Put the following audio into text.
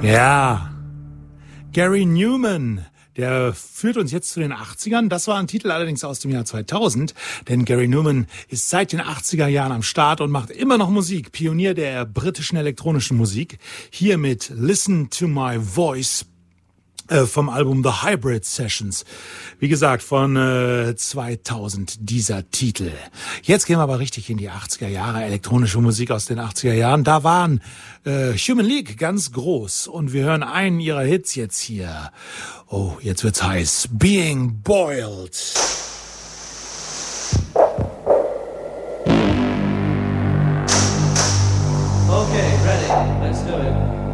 Ja, Gary Numan, der führt uns jetzt zu den 80ern. Das war ein Titel allerdings aus dem Jahr 2000, denn Gary Numan ist seit den 80er Jahren am Start und macht immer noch Musik. Pionier der britischen elektronischen Musik. Hier mit Listen to My Voice vom Album The Hybrid Sessions. Wie gesagt, von 2000 dieser Titel. Jetzt gehen wir aber richtig in die 80er Jahre, elektronische Musik aus den 80er Jahren. Da waren Human League ganz groß und wir hören einen ihrer Hits jetzt hier. Oh, jetzt wird's heiß. Being Boiled. Okay, ready. Let's do it.